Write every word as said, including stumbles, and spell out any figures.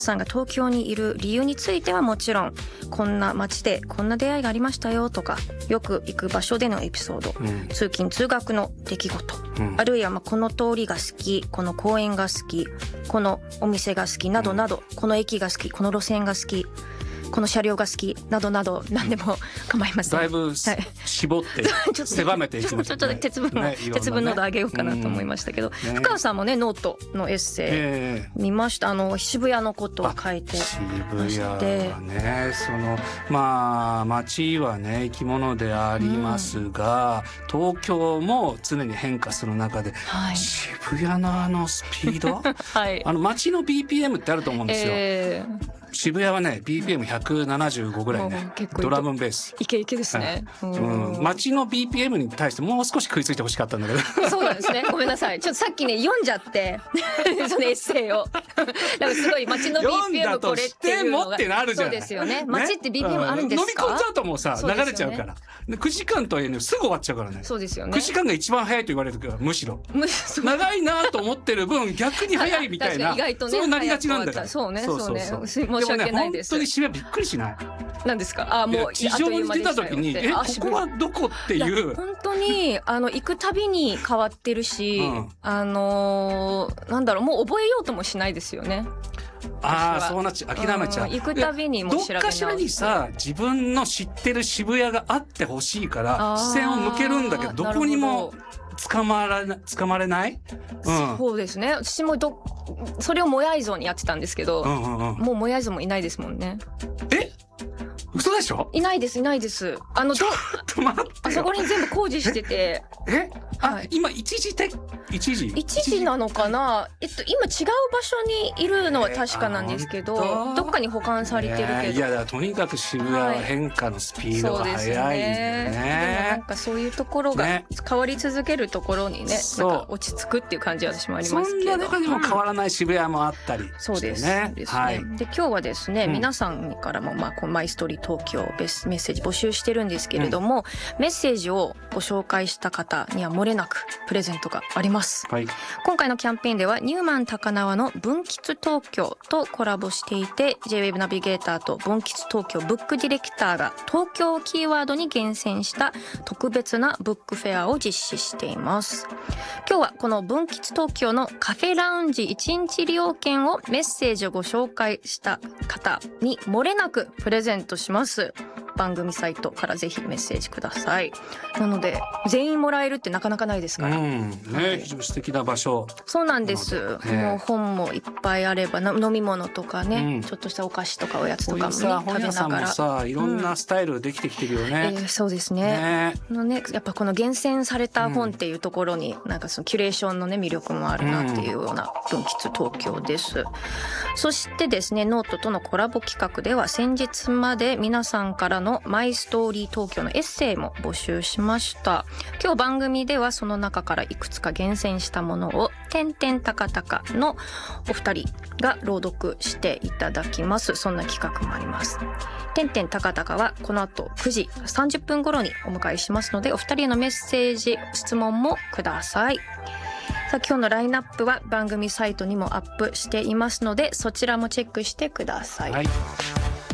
さんが東京にいる理由についてはもちろん、こんな街でこんな出会いがありましたよとか、よく行く場所でのエピソード、うん、通勤通学の出来事、うん、あるいはまあこの通りが好き、この公園が好き、このお店が好きなどなど、うん、この駅が好き、この路線が好き、この車両が好きなどなど何でも構いません。 だいぶ絞って狭めていきましたね。ちょっと鉄分を、ね、鉄分濃度上げようかなと思いましたけど、うんね、深川さんもねノートのエッセイ見ました。あの渋谷のことを書いてまして、 渋谷はね、そのまあ街はね生き物でありますが、うん、東京も常に変化する中で、はい、渋谷のあのスピード、はい、あの街の ビーピーエム ってあると思うんですよ。えー渋谷はね ビーピーエムひゃくななじゅうご ぐらいね、ドラムベースイケイケですね、 はい、うん、街の ビーピーエム に対してもう少し食いついてほしかったんだけどそうなんですね、ごめんなさい。ちょっとさっきね読んじゃってそのエッセイをなんかすごい街の ビーピーエム これっていうのがってなるじゃない。 そうですよね、街って ビーピーエム あるんですか、 うん、飲み込んじゃうともうさ流れちゃうから、くじかんとはいえねすぐ終わっちゃうからね。 そうですよね、 くじかんが一番早いと言われるからむしろ長いなと思ってる分逆に早いみたいな意外と、ね、そうなりがちなんだから。 そうね、そうね、申し訳ないです。 本当に渋谷びっくりしない？ なんですか？あ、もう地上に出た時にえここはどこっていう。 本当にあの行くたびに変わってるし、うん、あのー、なんだろう、もう覚えようともしないですよね。 ああ、そうなっちゃ諦めちゃう、 うん、行くたびにもう調べ直して、 どっかしらにさ自分の知ってる渋谷があってほしいから視線を向けるんだけど、どこにも捕まらな捕まれない、 うん、そうですね。私もどそれをモヤイ像にやってたんですけど、うんうんうん、もうモヤイ像もいないですもんね。 え嘘でしょ？ いないですいないです。あのちょっと待ってよ、 あそこに全部工事してて、 えあ、はい、今一時て一時一時なのかな、えっと今違う場所にいるのは確かなんですけど、えー、どっかに保管されてるけど、えー、 いやだからとにかく渋谷は変化のスピードが速いね、はい、ね。 でもなんかそういうところが変わり続けるところにね、なんか落ち着くっていう感じは私もありますけど、 そんな中にも変わらない渋谷もあったりして、ね、 そうですね。はい、で今日はですね、うん、皆さんからもまあこのマイストーリー東京メッセージ募集してるんですけれども、うん、メッセージをご紹介した方には漏れなくプレゼントがあります、はい、今回のキャンペーンではニューマン高輪の文吉東京とコラボしていて、 ジェイウェブ ナビゲーターと文吉東京ブックディレクターが東京をキーワードに厳選した特別なブックフェアを実施しています。今日はこの文吉東京のカフェラウンジいちにち利用券をメッセージをご紹介した方に漏れなくプレゼントします。番組サイトからぜひメッセージください。なので全員もらえるってなかなかないですから、 うんね、はい、非常に素敵な場所。 そうなんです、ね、もう本もいっぱいあれば飲み物とかね、うん、ちょっとしたお菓子とかおやつとかもね、食べながら本屋さんもさいろんなスタイルできてきてるよね、 うんえー、そうですね、ねのねやっぱこの厳選された本っていうところに、うん、なんかそのキュレーションのね魅力もあるなっていうような文吉東京です、うん、そしてですねノートとのコラボ企画では先日まで皆さんからのマイストーリー東京のエッセイも募集しました。今日番組ではその中からいくつか厳選したものをてんてんたかたかのお二人が朗読していただきます。そんな企画もあります。てんてんたかたかはこの後くじさんじゅっぷん頃にお迎えしますので、お二人へのメッセージ質問もください。さあ今日のラインナップは番組サイトにもアップしていますので、そちらもチェックしてください、はい。